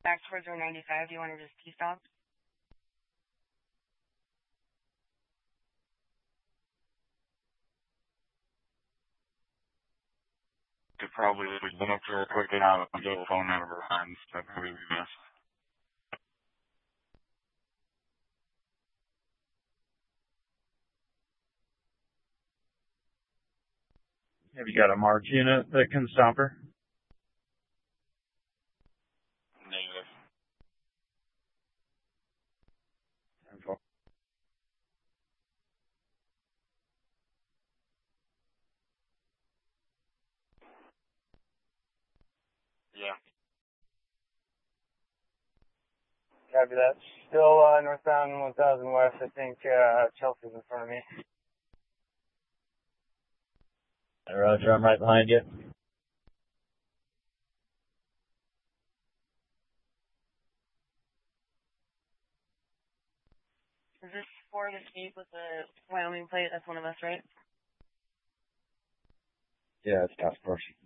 back towards our 95. Do you want to just T-stop? Could probably leave the notes real quick and I'll get a phone out of her hands. That'd probably be best. Have you got a March unit that can stop her? Negative. Yeah. Copy that. Still northbound 1000 west. I think Chelsea's in front of me. Roger, I'm right behind you. Is this for the Jeep with the Wyoming plate? That's one of us, right? Yeah, it's task force.